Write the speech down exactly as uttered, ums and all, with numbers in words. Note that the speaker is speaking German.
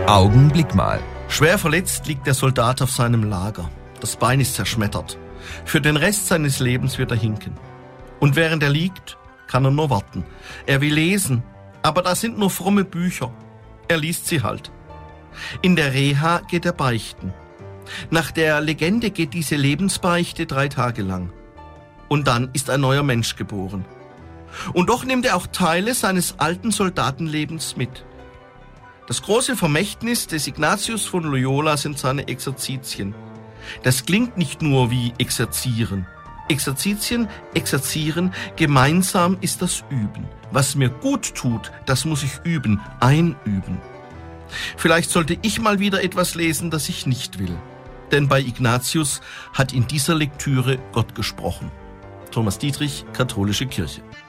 Augenblick mal. Schwer verletzt liegt der Soldat auf seinem Lager. Das Bein ist zerschmettert. Für den Rest seines Lebens wird er hinken. Und während er liegt, kann er nur warten. Er will lesen, aber das sind nur fromme Bücher. Er liest sie halt. In der Reha geht er beichten. Nach der Legende geht diese Lebensbeichte drei Tage lang. Und dann ist ein neuer Mensch geboren. Und doch nimmt er auch Teile seines alten Soldatenlebens mit. Das große Vermächtnis des Ignatius von Loyola sind seine Exerzitien. Das klingt nicht nur wie Exerzieren. Exerzitien, Exerzieren, gemeinsam ist das Üben. Was mir gut tut, das muss ich üben, einüben. Vielleicht sollte ich mal wieder etwas lesen, das ich nicht will. Denn bei Ignatius hat in dieser Lektüre Gott gesprochen. Thomas Dietrich, Katholische Kirche.